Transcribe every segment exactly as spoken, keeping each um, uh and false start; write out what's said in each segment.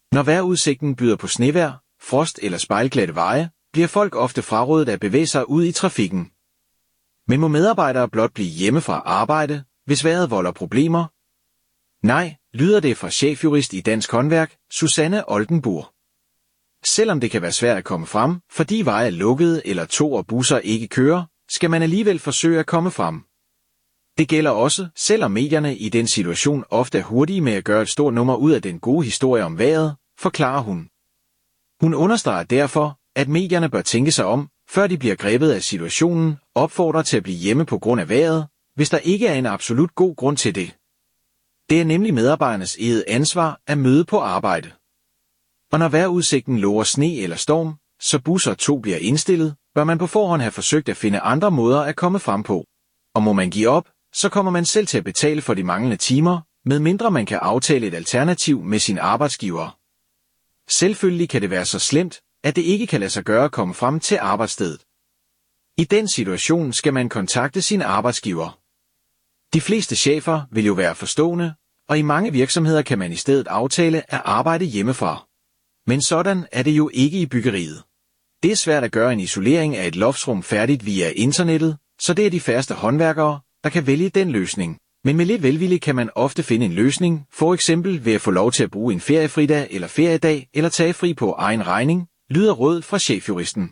Når vejrudsigten byder på snevejr, frost eller spejlglatte veje, bliver folk ofte frarådet at bevæge sig ud i trafikken. Men må medarbejdere blot blive hjemme fra arbejde, hvis vejret volder problemer? Nej, lyder det fra chefjurist i Dansk Håndværk, Susanne Oldenburg. Selvom det kan være svært at komme frem, fordi veje er lukkede eller tog og busser ikke kører, skal man alligevel forsøge at komme frem. Det gælder også, selvom medierne i den situation ofte er hurtige med at gøre et stort nummer ud af den gode historie om vejret, forklarer hun. Hun understreger derfor, at medierne bør tænke sig om, før de bliver grebet af situationen, opfordrer til at blive hjemme på grund af vejret, hvis der ikke er en absolut god grund til det. Det er nemlig medarbejdernes eget ansvar at møde på arbejde. Og når vejrudsigten lover sne eller storm, så bus og tog bliver indstillet, bør man på forhånd have forsøgt at finde andre måder at komme frem på. Og må man give op, så kommer man selv til at betale for de manglende timer, medmindre man kan aftale et alternativ med sin arbejdsgiver. Selvfølgelig kan det være så slemt, at det ikke kan lade sig gøre at komme frem til arbejdsstedet. I den situation skal man kontakte sin arbejdsgiver. De fleste chefer vil jo være forstående, og i mange virksomheder kan man i stedet aftale at arbejde hjemmefra. Men sådan er det jo ikke i byggeriet. Det er svært at gøre en isolering af et loftsrum færdigt via internettet, så det er de færreste håndværkere, der kan vælge den løsning. Men med lidt velvilje kan man ofte finde en løsning, for eksempel ved at få lov til at bruge en feriefridag eller feriedag eller tage fri på egen regning, lyder råd fra chefjuristen.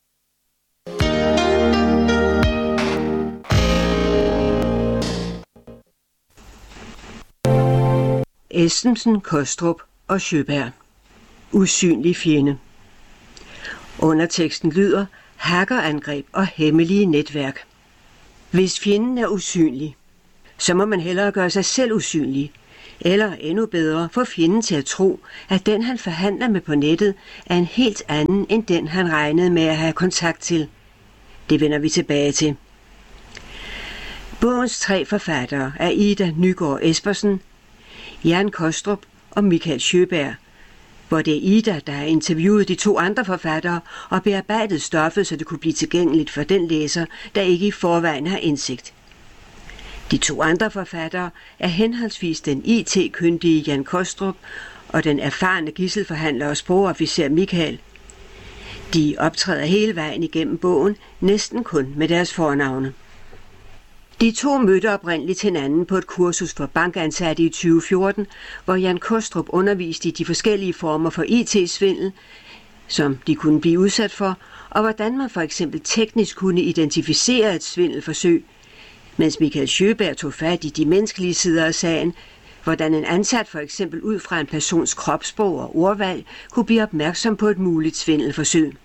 Esbensen, Kostrup og Sjøberg. Usynlig fjende. Underteksten lyder hackerangreb og hemmelige netværk. Hvis fjenden er usynlig, så må man hellere gøre sig selv usynlig, eller endnu bedre få fjenden til at tro, at den han forhandler med på nettet er en helt anden end den han regnede med at have kontakt til. Det vender vi tilbage til. Bogens tre forfattere er Ida Nygård Espersen, Jan Kostrup og Michael Sjøberg, hvor det er Ida, der har interviewet de to andre forfattere og bearbejdet stoffet, så det kunne blive tilgængeligt for den læser, der ikke i forvejen har indsigt. De to andre forfattere er henholdsvis den I T-kyndige Jan Kostrup og den erfarne gidselforhandler og sprogofficer Michael. De optræder hele vejen igennem bogen, næsten kun med deres fornavne. De to mødte oprindeligt hinanden på et kursus for bankansatte i tyve fjorten, hvor Jan Kostrup underviste i de forskellige former for I T-svindel, som de kunne blive udsat for, og hvordan man for eksempel teknisk kunne identificere et svindelforsøg, mens Michael Sjøberg tog fat i de menneskelige sider af sagen, hvordan en ansat for eksempel ud fra en persons kropssprog og ordvalg kunne blive opmærksom på et muligt svindelforsøg.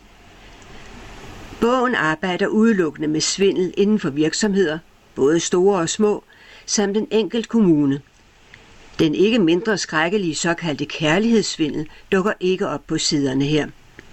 Bogen arbejder udelukkende med svindel inden for virksomheder, både store og små, samt en enkelt kommune. Den ikke mindre skrækkelige såkaldte kærlighedssvindel dukker ikke op på siderne her.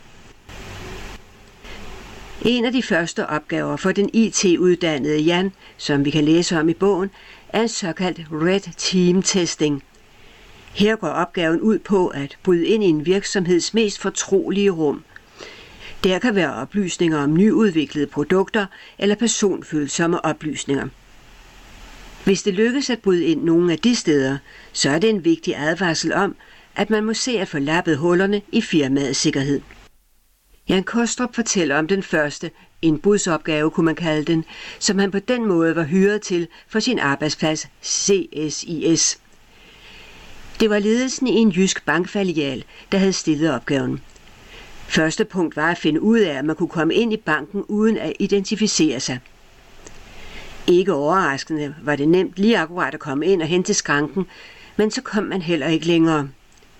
En af de første opgaver for den I T-uddannede Jan, som vi kan læse om i bogen, er en såkaldt Red Team Testing. Her går opgaven ud på at bryde ind i en virksomheds mest fortrolige rum. Der kan være oplysninger om nyudviklede produkter eller personfølsomme oplysninger. Hvis det lykkes at bryde ind nogle af de steder, så er det en vigtig advarsel om, at man må se at få lappet hullerne i firmaets sikkerhed. Jan Kostrup fortæller om den første indbrudsopgave, kunne man kalde den, som han på den måde var hyret til for sin arbejdsplads C S I S. Det var ledelsen i en jysk bankfilial, der havde stillet opgaven. Første punkt var at finde ud af, at man kunne komme ind i banken uden at identificere sig. Ikke overraskende var det nemt lige akkurat at komme ind og hente skranken, men så kom man heller ikke længere.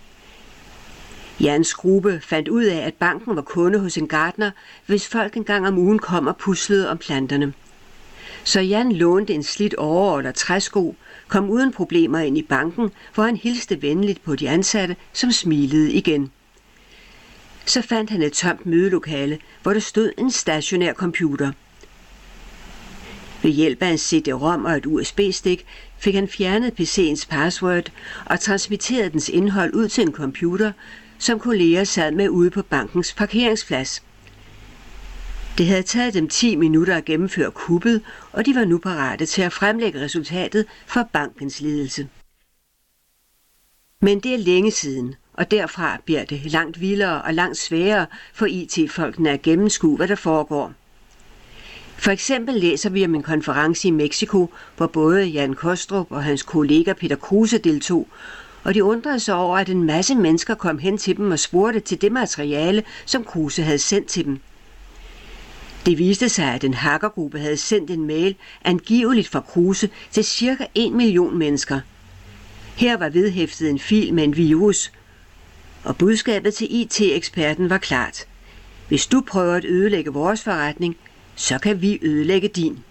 Jans gruppe fandt ud af, at banken var kunde hos en gartner, hvis folk en gang om ugen kom og puslede om planterne. Så Jan lånte en slidt overall og træsko, kom uden problemer ind i banken, hvor han hilste venligt på de ansatte, som smilede igen. Så fandt han et tomt mødelokale, hvor der stod en stationær computer. Ved hjælp af en C D-rom og et U S B-stik fik han fjernet P C'ens password og transmitteret dens indhold ud til en computer, som kolleger sad med ude på bankens parkeringsplads. Det havde taget dem ti minutter at gennemføre kuppet, og de var nu parate til at fremlægge resultatet for bankens ledelse. Men det er længe siden, og derfra bliver det langt vildere og langt sværere for I T-folkene at gennemskue, hvad der foregår. For eksempel læser vi om en konference i Mexico, hvor både Jan Kostrup og hans kollega Peter Kruse deltog, og de undrede sig over, at en masse mennesker kom hen til dem og spurgte til det materiale, som Kruse havde sendt til dem. Det viste sig, at en hackergruppe havde sendt en mail angiveligt fra Kruse til cirka en million mennesker. Her var vedhæftet en fil med en virus, og budskabet til I T-eksperten var klart. Hvis du prøver at ødelægge vores forretning, så kan vi ødelægge din.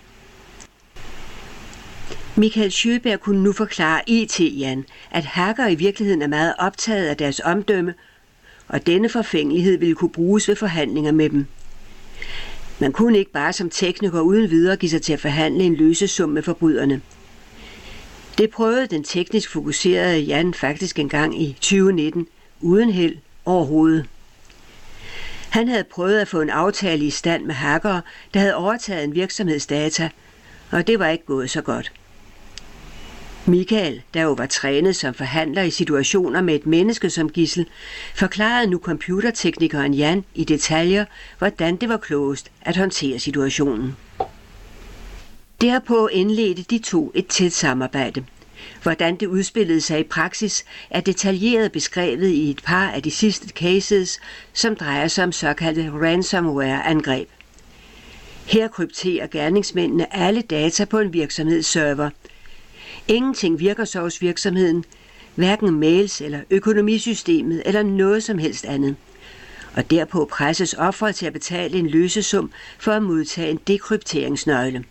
Michael Sjöberg kunne nu forklare I T-Jan, at hacker i virkeligheden er meget optaget af deres omdømme, og denne forfængelighed ville kunne bruges ved forhandlinger med dem. Man kunne ikke bare som tekniker uden videre give sig til at forhandle en løsesum med forbryderne. Det prøvede den teknisk fokuserede Jan faktisk engang i tyve nitten, uden held overhovedet. Han havde prøvet at få en aftale i stand med hackere, der havde overtaget en virksomhedsdata, og det var ikke gået så godt. Michael, der jo var trænet som forhandler i situationer med et menneske som gidsel, forklarede nu computerteknikeren Jan i detaljer, hvordan det var klogest at håndtere situationen. Derpå indledte de to et tæt samarbejde. Hvordan det udspillede sig i praksis, er detaljeret beskrevet i et par af de sidste cases, som drejer sig om såkaldte ransomware-angreb. Her krypterer gerningsmændene alle data på en virksomhedsserver. Ingenting virker så hos virksomheden, hverken mails eller økonomisystemet eller noget som helst andet. Og derpå presses offeret til at betale en løsesum for at modtage en dekrypteringsnøgle.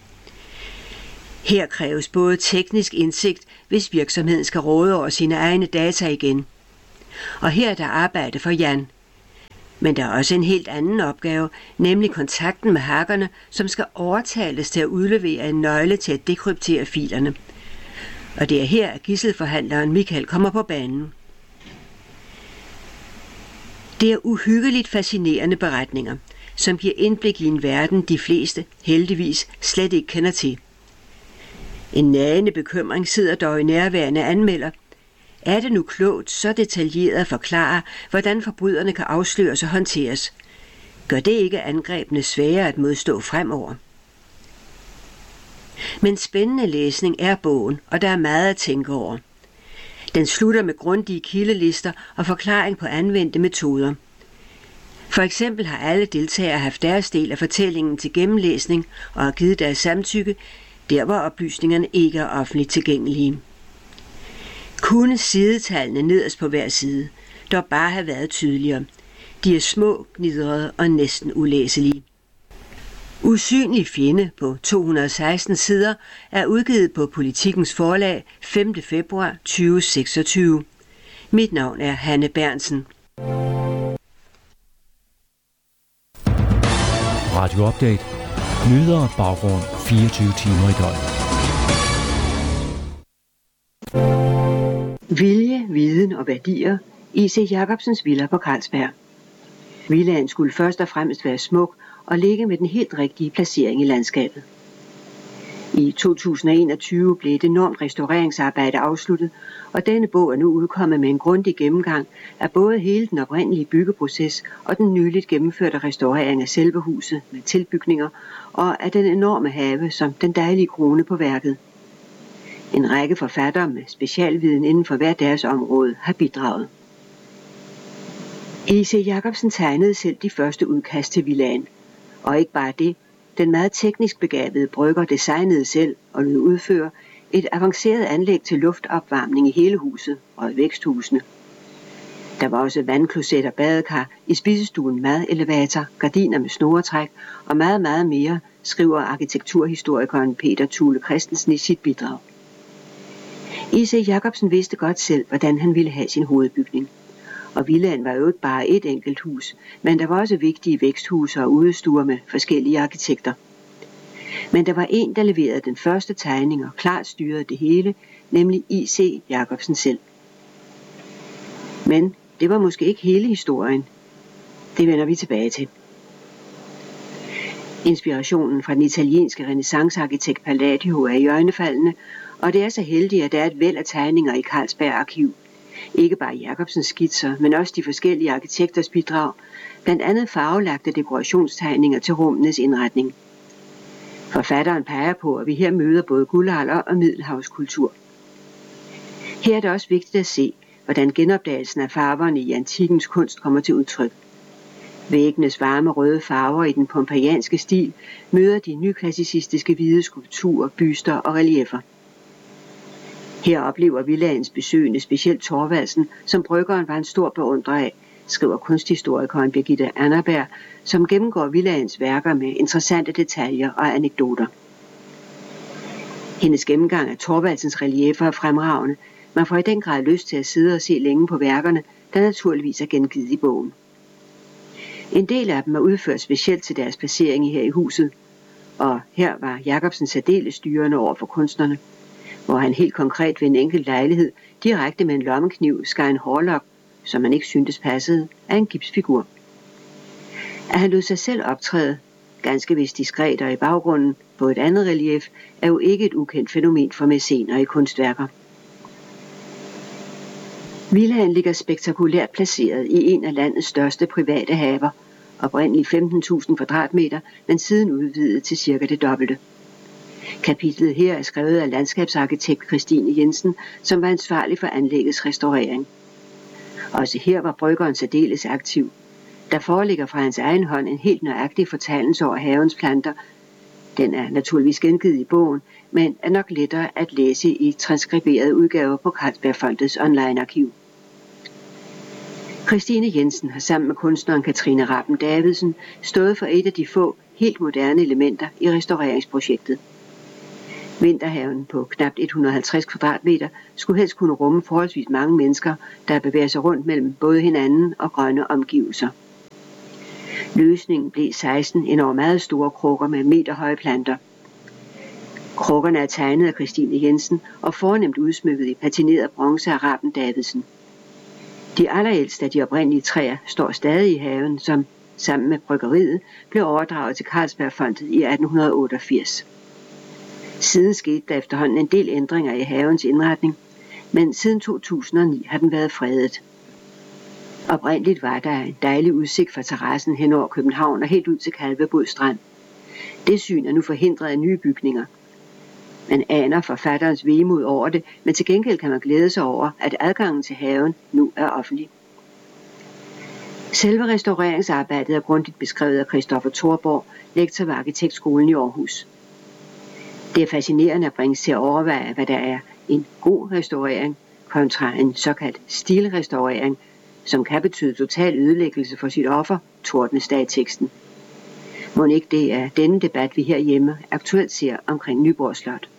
Her kræves både teknisk indsigt, hvis virksomheden skal råde over sine egne data igen. Og her er der arbejde for Jan. Men der er også en helt anden opgave, nemlig kontakten med hackerne, som skal overtales til at udlevere en nøgle til at dekryptere filerne. Og det er her, at gidselforhandleren Michael kommer på banen. Det er uhyggeligt fascinerende beretninger, som giver indblik i en verden, de fleste heldigvis slet ikke kender til. En nagende bekymring sidder dog i nærværende anmelder. Er det nu klogt så detaljeret at forklare, hvordan forbryderne kan afsløres og håndteres? Gør det ikke angrebene svære at modstå fremover? Men spændende læsning er bogen, og der er meget at tænke over. Den slutter med grundige kildelister og forklaring på anvendte metoder. For eksempel har alle deltagere haft deres del af fortællingen til gennemlæsning og har givet deres samtykke, der hvor oplysningerne ikke er offentligt tilgængelige. Kunne sidetallene nederst på hver side dog bare have været tydeligere. De er små, gnidrede og næsten ulæselige. Usynlig fjende på to hundrede og seksten sider er udgivet på Politikens Forlag femte februar to tusind og seksogtyve. Mit navn er Hanne Bernsen. Radio Update. Nyheder og baggrund fireogtyve timer i døgnet. Vilje, viden og værdier. I C Jacobsens villa på Carlsberg. Villaen skulle først og fremmest være smuk og ligge med den helt rigtige placering i landskabet. I to tusind og enogtyve blev et enormt restaureringsarbejde afsluttet, og denne bog er nu udkommet med en grundig gennemgang af både hele den oprindelige byggeproces og den nyligt gennemførte restaurering af selve huset med tilbygninger og af den enorme have som den dejlige krone på værket. En række forfattere med specialviden inden for hver deres område har bidraget. I C Jacobsen tegnede selv de første udkast til villaen, og ikke bare det. Den meget teknisk begavede brygger designede selv og lod udføre et avanceret anlæg til luftopvarmning i hele huset og i væksthusene. Der var også vandkloset og badekar, i spisestuen madelevator, gardiner med snoretræk og meget, meget mere, skriver arkitekturhistorikeren Peter Thule Christensen i sit bidrag. I C Jacobsen vidste godt selv, hvordan han ville have sin hovedbygning. Og villaen var jo ikke bare et enkelt hus, men der var også vigtige væksthuse og udestuer med forskellige arkitekter. Men der var en, der leverede den første tegning og klart styrede det hele, nemlig I C Jacobsen selv. Men det var måske ikke hele historien. Det vender vi tilbage til. Inspirationen fra den italienske renæssancearkitekt Palladio er iøjnefaldende, og det er så heldigt, at der er et væld af tegninger i Carlsberg Arkiv. Ikke bare Jacobsens skitser, men også de forskellige arkitekters bidrag, blandt andet farvelagte dekorationstegninger til rummenes indretning. Forfatteren peger på, at vi her møder både guldalder og middelhavskultur. Her er det også vigtigt at se, hvordan genopdagelsen af farverne i antikkens kunst kommer til udtryk. Væggenes varme røde farver i den pompeijanske stil møder de nyklassicistiske hvide skulpturer, byster og relieffer. Her oplever villaens besøgende specielt Thorvaldsen, som bryggeren var en stor beundrer af, skriver kunsthistorikeren Birgitte Annerberg, som gennemgår villaens værker med interessante detaljer og anekdoter. Hendes gennemgang af Thorvaldsens relieffer er fremragende. Man får i den grad lyst til at sidde og se længe på værkerne, der naturligvis er gengivet i bogen. En del af dem er udført specielt til deres placering her i huset, og her var Jacobsen særdeles styrende over for kunstnerne, hvor han helt konkret ved en enkelt lejlighed direkte med en lommekniv skar en hårlok, som man ikke syntes passede, af en gipsfigur. At han lod sig selv optræde, ganske vist diskret og i baggrunden, på et andet relief, er jo ikke et ukendt fænomen for mæscener i kunstværker. Villaen ligger spektakulært placeret i en af landets største private haver, oprindeligt femten tusind kvadratmeter, men siden udvidet til cirka det dobbelte. Kapitlet her er skrevet af landskabsarkitekt Christine Jensen, som var ansvarlig for anlæggets restaurering. Også her var bryggeren særdeles aktiv. Der foreligger fra hans egen hånd en helt nøjagtig fortegnelse over havens planter. Den er naturligvis gengivet i bogen, men er nok lettere at læse i transkriberede udgaver på Carlsbergfondets online-arkiv. Christine Jensen har sammen med kunstneren Katrine Rappen Davidsen stået for et af de få helt moderne elementer i restaureringsprojektet. Vinterhaven på knap et hundrede og halvtreds kvadratmeter skulle helst kunne rumme forholdsvis mange mennesker, der bevæger sig rundt mellem både hinanden og grønne omgivelser. Løsningen blev seksten enormt meget store krukker med meterhøje planter. Krukkerne er tegnet af Christine Jensen og fornemt udsmykket i patineret bronze af Rappen Davidsen. De allerældste af de oprindelige træer står stadig i haven, som sammen med bryggeriet blev overdraget til Carlsbergfondet i atten otteogfirs. Siden skete der efterhånden en del ændringer i havens indretning, men siden to tusind og ni har den været fredet. Oprindeligt var der en dejlig udsigt fra terrassen hen over København og helt ud til Kalvebod Strand. Det syn er nu forhindret af nye bygninger. Man aner forfatterens vemod over det, men til gengæld kan man glæde sig over, at adgangen til haven nu er offentlig. Selve restaureringsarbejdet er grundigt beskrevet af Christoffer Thorborg, lektor ved Arkitektskolen i Aarhus. Det er fascinerende at bringes til at overveje, hvad der er en god restaurering kontra en såkaldt stilrestaurering, som kan betyde total ødelæggelse for sit offer, tordnes der i teksten. Må ikke det er denne debat, vi herhjemme aktuelt ser omkring Nyborg Slot.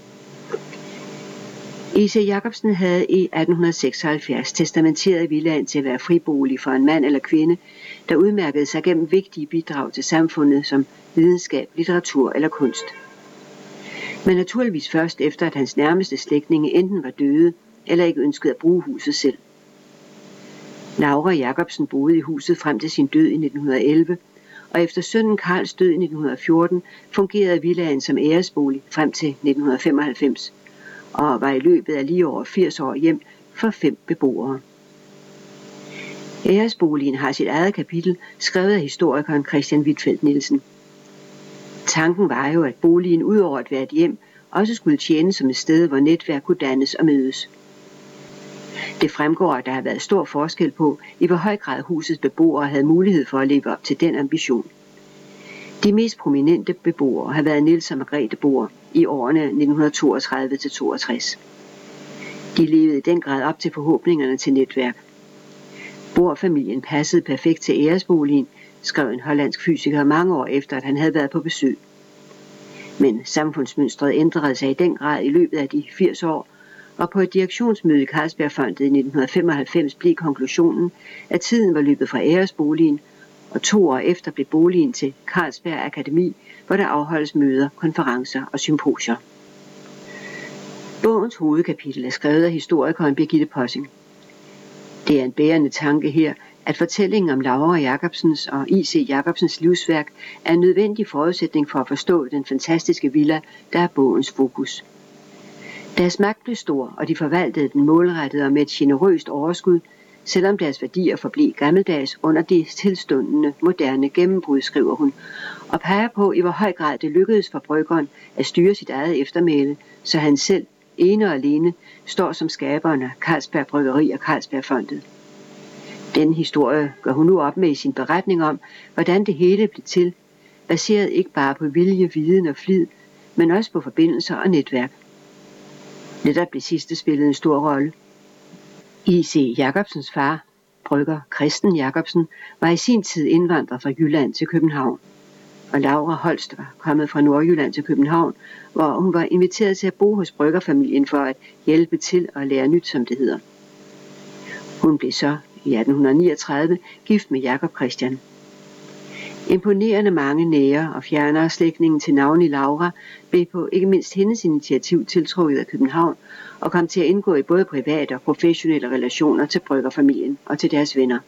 I C Jacobsen havde i atten seksoghalvfjerds testamenteret villaen til at være fribolig for en mand eller kvinde, der udmærkede sig gennem vigtige bidrag til samfundet som videnskab, litteratur eller kunst. Men naturligvis først efter, at hans nærmeste slægtninge enten var døde eller ikke ønskede at bruge huset selv. Laura Jacobsen boede i huset frem til sin død i nitten elleve, og efter sønnen Karls død i nitten fjorten fungerede villaen som æresbolig frem til nitten femoghalvfems, og var i løbet af lige over firs år hjem for fem beboere. Æresboligen har sit eget kapitel, skrevet af historikeren Christian Huitfeldt Nielsen. Tanken var jo, at boligen udover at være et hjem, også skulle tjene som et sted, hvor netværk kunne dannes og mødes. Det fremgår, at der har været stor forskel på, i hvor høj grad husets beboere havde mulighed for at leve op til den ambition. De mest prominente beboere har været Niels og Margrethe Bohr i årene nitten toogtredive til toogtres. De levede i den grad op til forhåbningerne til netværk. Bohr-familien passede perfekt til æresboligen, skrev en hollandsk fysiker mange år efter, at han havde været på besøg. Men samfundsmønstret ændrede sig i den grad i løbet af de firs år, og på et direktionsmøde i Carlsbergfondet i nitten femoghalvfems blev konklusionen, at tiden var løbet fra æresboligen, og to år efter blev boligen til Carlsberg Akademi, hvor der afholdes møder, konferencer og symposier. Bogens hovedkapitel er skrevet af historikeren Birgitte Possing. Det er en bærende tanke her, at fortællingen om Laura Jacobsens og I C Jacobsens livsværk er en nødvendig forudsætning for at forstå den fantastiske villa, der er bogens fokus. Deres magt blev stor, og de forvaltede den målrettet og med et generøst overskud, selvom deres værdier forblev gammeldags under det tilstundende moderne gennembrud, skriver hun, og peger på, i hvor høj grad det lykkedes for bryggeren at styre sit eget eftermæle, så han selv, ene og alene, står som skaberen af Carlsberg Bryggeri og Carlsbergfondet. Den historie gør hun nu op med i sin beretning om, hvordan det hele blev til, baseret ikke bare på vilje, viden og flid, men også på forbindelser og netværk. Netop det sidste spillede en stor rolle. I C Jacobsens far, brygger Christen Jacobsen, var i sin tid indvandret fra Jylland til København. Og Laura Holst var kommet fra Nordjylland til København, hvor hun var inviteret til at bo hos bryggerfamilien for at hjælpe til at lære nyt, som det hedder. Hun blev så i atten niogtredive gift med Jakob Christian. Imponerende mange nære og fjernere slægtninge til navnlig Laura blev på ikke mindst hendes initiativ tiltrukket af København og kom til at indgå i både private og professionelle relationer til bryggerfamilien og til deres venner.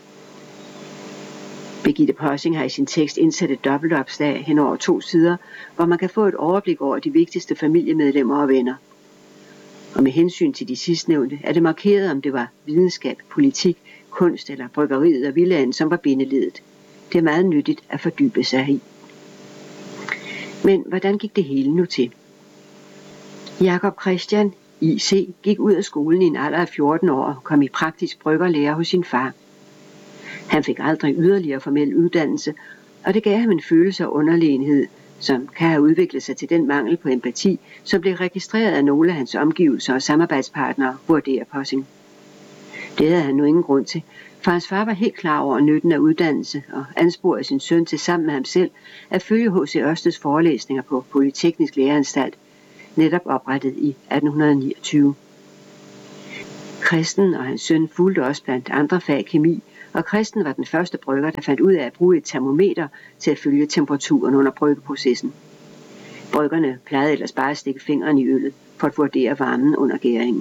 Birgitte Possing har i sin tekst indsat et dobbeltopslag hen over to sider, hvor man kan få et overblik over de vigtigste familiemedlemmer og venner. Og med hensyn til de sidstnævnte er det markeret, om det var videnskab, politik, kunst eller bryggeriet og villaen, som var bindeledet. Det er meget nyttigt at fordybe sig i. Men hvordan gik det hele nu til? Jakob Christian, I C, gik ud af skolen i en alder af fjorten år og kom i praktisk bryggerlære hos sin far. Han fik aldrig yderligere formel uddannelse, og det gav ham en følelse af underlegenhed, som kan have udviklet sig til den mangel på empati, som blev registreret af nogle af hans omgivelser og samarbejdspartnere, vurderer Possing. Det havde han nu ingen grund til, for hans far var helt klar over nytten af uddannelse og ansporede sin søn til sammen med ham selv at følge H C Ørsteds forelæsninger på Polyteknisk Læreanstalt, netop oprettet i atten niogtyve. Christen og hans søn fulgte også blandt andre fag kemi, og Christen var den første brygger, der fandt ud af at bruge et termometer til at følge temperaturen under bryggeprocessen. Bryggerne plejede ellers bare at stikke fingeren i øllet for at vurdere varmen under gæringen.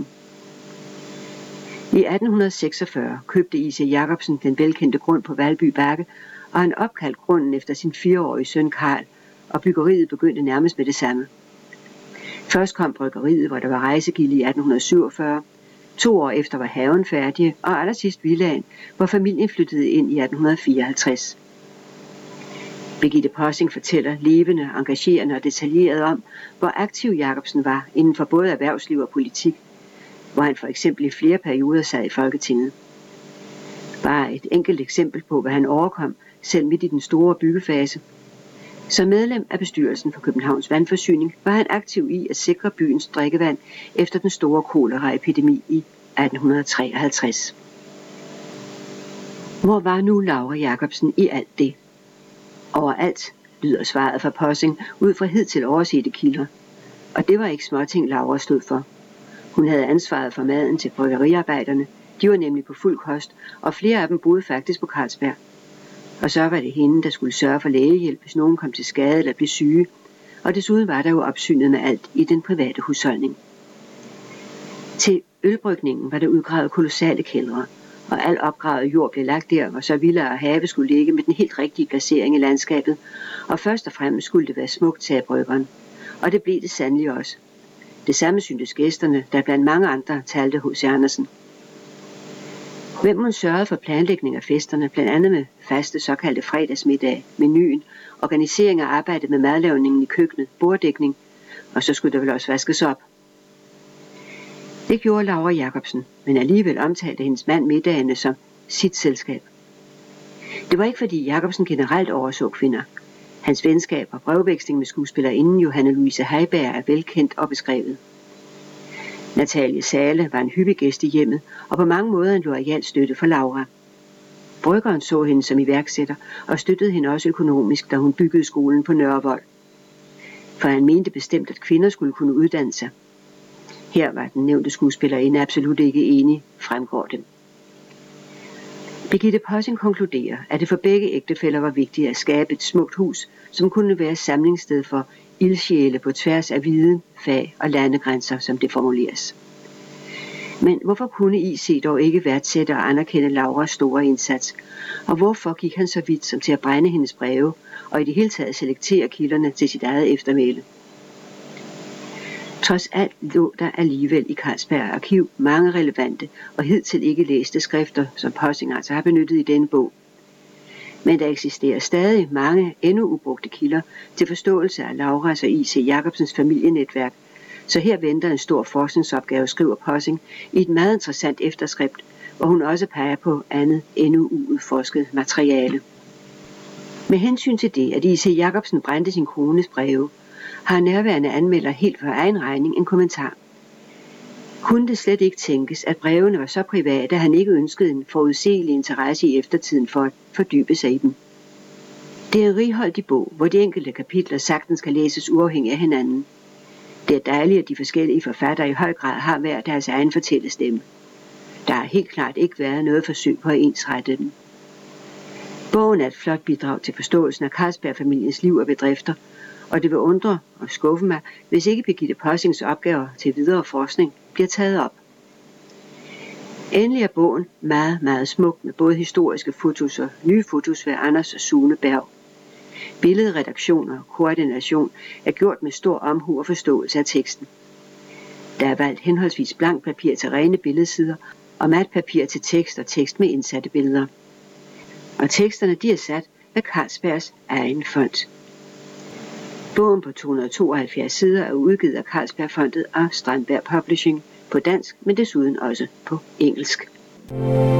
I atten seksogfyrre købte I C Jacobsen den velkendte grund på Valby Bakke, og han opkaldte grunden efter sin fireårige søn Karl, og byggeriet begyndte nærmest med det samme. Først kom bryggeriet, hvor der var rejsegilde i atten syvogfyrre. To år efter var haven færdig, og allersidst villaen, hvor familien flyttede ind i atten fireoghalvtreds. Birgitte Possing fortæller levende, engagerende og detaljeret om, hvor aktiv Jacobsen var inden for både erhvervsliv og politik, hvor han for eksempel i flere perioder sad i Folketinget. Bare et enkelt eksempel på, hvad han overkom, selv midt i den store byggefase. Som medlem af bestyrelsen for Københavns Vandforsyning var han aktiv i at sikre byens drikkevand efter den store koleraepidemi i atten treoghalvtreds. Hvor var nu Laura Jacobsen i alt det? Overalt, lyder svaret fra Possing ud fra hidtil oversete kilder. Og det var ikke småting, Laura stod for. Hun havde ansvaret for maden til bryggeriarbejderne. De var nemlig på fuld kost, og flere af dem boede faktisk på Carlsberg. Og så var det hende, der skulle sørge for lægehjælp, hvis nogen kom til skade eller blev syge. Og desuden var der jo opsynet med alt i den private husholdning. Til ølbrygningen var der udgravet kolossale kældre, og al opgravet jord blev lagt der, hvor så villaer og have skulle ligge med den helt rigtige placering i landskabet. Og først og fremmest skulle det være smukt, sagde bryggeren. Og det blev det sandelig også. Det samme syntes gæsterne, der blandt mange andre talte H C Andersen. Hvem hun sørgede for planlægning af festerne, blandt andet med faste såkaldte fredagsmiddag, menuen, organisering af arbejdet med madlavningen i køkkenet, borddækning, og så skulle der vel også vaskes op. Det gjorde Laura Jacobsen, men alligevel omtalte hendes mand middagene som sit selskab. Det var ikke fordi Jacobsen generelt overså kvinder. Hans venskab og brevveksling med skuespillerinden Johanne Louise Heiberg er velkendt og beskrevet. Natalie Zahle var en hyppig gæst i hjemmet, og på mange måder en loyal støtte for Laura. Bryggeren så hende som iværksætter, og støttede hende også økonomisk, da hun byggede skolen på Nørrevold. For han mente bestemt, at kvinder skulle kunne uddanne sig. Her var den nævnte skuespillerinde absolut ikke enig, fremgår det. Birgitte Possing konkluderer, at det for begge ægtefæller var vigtigt at skabe et smukt hus, som kunne være samlingssted for ildsjæle på tværs af viden, fag og landegrænser, som det formuleres. Men hvorfor kunne I C dog ikke værdsætte og anerkende Lauras store indsats? Og hvorfor gik han så vidt som til at brænde hendes breve, og i det hele taget selektere kilderne til sit eget eftermæle? Trods alt lå der alligevel i Carlsberg Arkiv mange relevante og hidtil ikke læste skrifter, som Possing altså har benyttet i denne bog. Men der eksisterer stadig mange endnu ubrugte kilder til forståelse af Lauras og I C Jacobsens familienetværk, så her venter en stor forskningsopgave, skriver Possing i et meget interessant efterskrift, hvor hun også peger på andet endnu uudforsket materiale. Med hensyn til det, at I C Jacobsen brændte sin kones breve, har nærværende anmelder helt for egen regning en kommentar. Kunne det slet ikke tænkes, at brevene var så private, at han ikke ønskede en forudsigelig interesse i eftertiden for at fordybe sig i dem? Det er en righoldig bog, hvor de enkelte kapitler sagtens kan læses uafhængigt af hinanden. Det er dejligt, at de forskellige forfattere i høj grad har hver deres egen fortællestemme. Der har helt klart ikke været noget forsøg på at ensrette dem. Bogen er et flot bidrag til forståelsen af Carlsberg-familiens liv og bedrifter, og det vil undre og skuffe mig, hvis ikke Birgitte Possing's opgaver til videre forskning bliver taget op. Endelig er bogen meget, meget smuk med både historiske fotos og nye fotos ved Anders og Sune Berg. Billedredaktion og koordination er gjort med stor omhu og forståelse af teksten. Der er valgt henholdsvis blank papir til rene billedsider og mat papir til tekst og tekst med indsatte billeder. Og teksterne de er sat af Carlsbergs egen fond. Bogen på to hundrede og tooghalvfjerds sider er udgivet af Carlsbergfondet og Strandberg Publishing på dansk, men desuden også på engelsk.